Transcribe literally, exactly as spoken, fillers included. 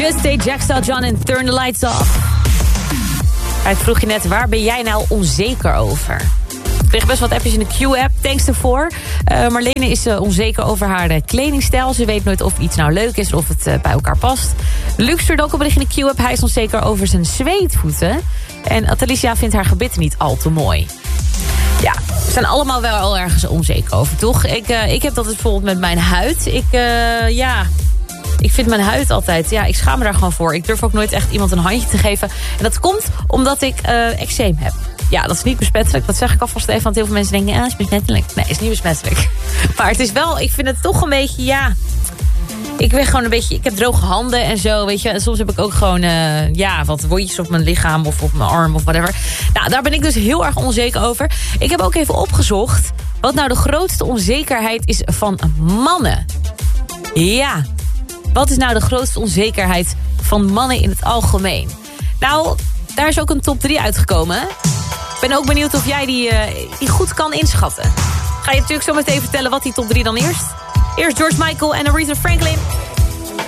Just Stay, Jackstyle John en Turn the Lights Off. Ik vroeg je net, waar ben jij nou onzeker over? Ik kreeg best wat appjes in de Q-app, thanks ervoor. Uh, Marlene is uh, onzeker over haar uh, kledingstijl. Ze weet nooit of iets nou leuk is of het uh, bij elkaar past. Luc stuurde ook een bericht in de Q-app. Hij is onzeker over zijn zweetvoeten. En Atalicia vindt haar gebitten niet al te mooi. Ja, we zijn allemaal wel al ergens onzeker over, toch? Ik, uh, ik heb dat bijvoorbeeld met mijn huid. Ik, uh, ja... Ik vind mijn huid altijd, ja, ik schaam me daar gewoon voor. Ik durf ook nooit echt iemand een handje te geven. En dat komt omdat ik uh, eczeem heb. Ja, dat is niet besmettelijk. Dat zeg ik alvast even, want heel veel mensen denken... ja, het is besmettelijk. Nee, het is niet besmettelijk. Maar het is wel, ik vind het toch een beetje, ja... Ik ben gewoon een beetje, ik heb droge handen en zo, weet je. En soms heb ik ook gewoon, uh, ja, wat wondjes op mijn lichaam of op mijn arm of whatever. Nou, daar ben ik dus heel erg onzeker over. Ik heb ook even opgezocht wat nou de grootste onzekerheid is van mannen. Ja... Wat is nou de grootste onzekerheid van mannen in het algemeen? Nou, daar is ook een top drie uitgekomen. Ik ben ook benieuwd of jij die, uh, die goed kan inschatten. Ga je natuurlijk zo meteen vertellen wat die top drie dan eerst. Eerst George Michael en Aretha Franklin.